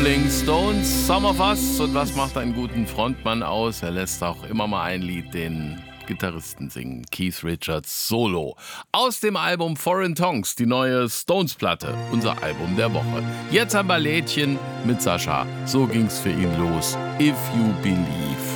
Rolling Stones, Some of Us. Und was macht einen guten Frontmann aus? Er lässt auch immer mal ein Lied den Gitarristen singen. Keith Richards Solo. Aus dem Album Foreign Tongues, die neue Stones-Platte. Unser Album der Woche. Jetzt ein Ballettchen mit Sascha. So ging's für ihn los. If You Believe.